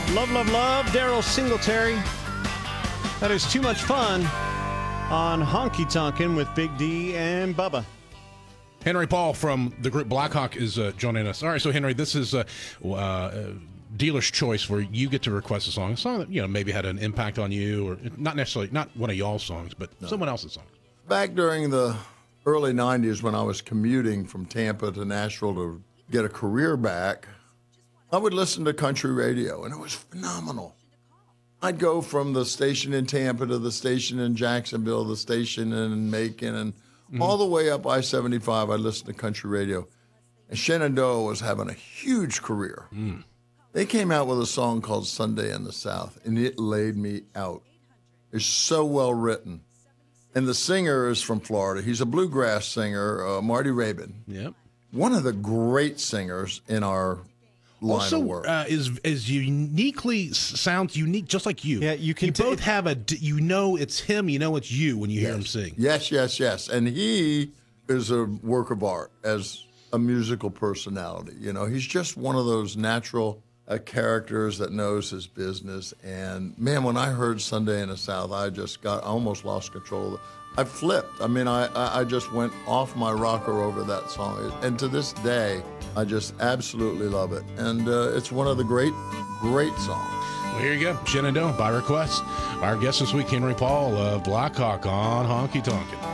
Love, love, love, Daryl Singletary. That is Too Much Fun on Honky Tonkin' with Big D and Bubba. Henry Paul from the group Blackhawk is joining us. All right, so Henry, this is dealer's choice where you get to request a song that maybe had an impact on you, or not necessarily not one of y'all's songs, but someone else's song. Back during the early 90s when I was commuting from Tampa to Nashville to get a career back, I would listen to country radio, and it was phenomenal. I'd go from the station in Tampa to the station in Jacksonville, the station in Macon, and all the way up I-75, I'd listen to country radio. And Shenandoah was having a huge career. They came out with a song called Sunday in the South, and it laid me out. It's so well written. And the singer is from Florida. He's a bluegrass singer, Marty Rabin. Yep. One of the great singers in our line of work. Is uniquely sounds unique, just like you. Yeah, you can both have it's him, it's you when you hear him sing. Yes. And he is a work of art as a musical personality. He's just one of those natural characters that knows his business. And man, when I heard Sunday in the South, I almost lost control. I flipped. I just went off my rocker over that song. And to this day, I just absolutely love it. And it's one of the great, great songs. Well, here you go. Shenandoah by request. Our guest this week, Henry Paul of Blackhawk on Honky Tonkin'.